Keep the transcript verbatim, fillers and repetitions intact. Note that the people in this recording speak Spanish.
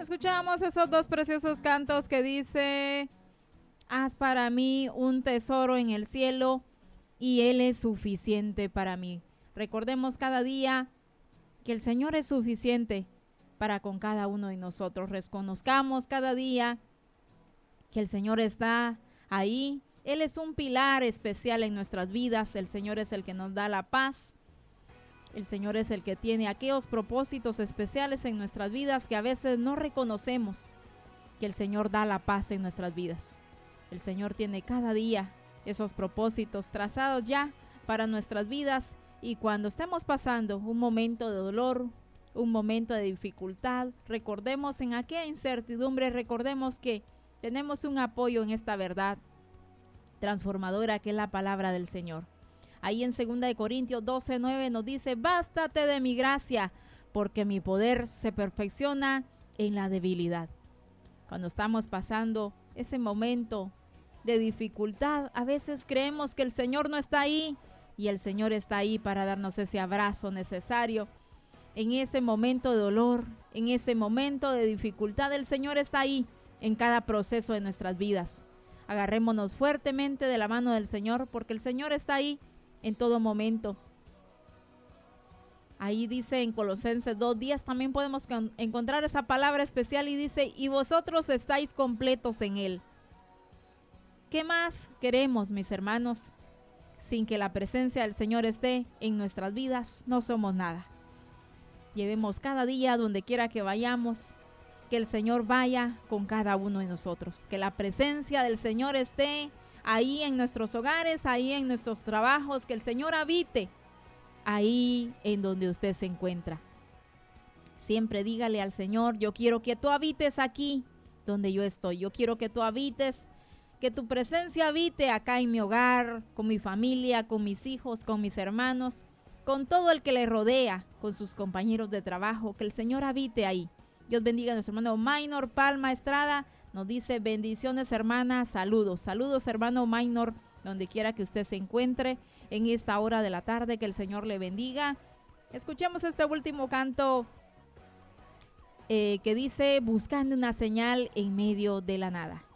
Escuchamos esos dos preciosos cantos que dice: haz para mí un tesoro en el cielo y Él es suficiente para mí. Recordemos cada día que el Señor es suficiente para con cada uno de nosotros. Reconozcamos cada día que el Señor está ahí. Él es un pilar especial en nuestras vidas. El Señor es el que nos da la paz. El Señor es el que tiene aquellos propósitos especiales en nuestras vidas que a veces no reconocemos, que el Señor da la paz en nuestras vidas. El Señor tiene cada día esos propósitos trazados ya para nuestras vidas, y cuando estemos pasando un momento de dolor, un momento de dificultad, recordemos en aquella incertidumbre, recordemos que tenemos un apoyo en esta verdad transformadora que es la palabra del Señor. Ahí en segunda de Corintios doce nueve nos dice: bástate de mi gracia, porque mi poder se perfecciona en la debilidad. Cuando estamos pasando ese momento de dificultad, a veces creemos que el Señor no está ahí, y el Señor está ahí para darnos ese abrazo necesario. En ese momento de dolor, en ese momento de dificultad, el Señor está ahí en cada proceso de nuestras vidas. Agarrémonos fuertemente de la mano del Señor, porque el Señor está ahí en todo momento. Ahí dice en Colosenses dos diez, también podemos encontrar esa palabra especial, y dice: y vosotros estáis completos en Él. ¿Qué más queremos, mis hermanos? Sin que la presencia del Señor esté en nuestras vidas, no somos nada. Llevemos cada día, donde quiera que vayamos, que el Señor vaya con cada uno de nosotros, que la presencia del Señor esté ahí en nuestros hogares, ahí en nuestros trabajos, que el Señor habite ahí en donde usted se encuentra. Siempre dígale al Señor: yo quiero que tú habites aquí donde yo estoy, yo quiero que tú habites, que tu presencia habite acá en mi hogar, con mi familia, con mis hijos, con mis hermanos, con todo el que le rodea, con sus compañeros de trabajo, que el Señor habite ahí. Dios bendiga a nuestro hermano Maynor Palma Estrada, nos dice: bendiciones hermana, saludos, saludos hermano Maynor, donde quiera que usted se encuentre en esta hora de la tarde, que el Señor le bendiga. Escuchemos este último canto eh, que dice: buscando una señal en medio de la nada.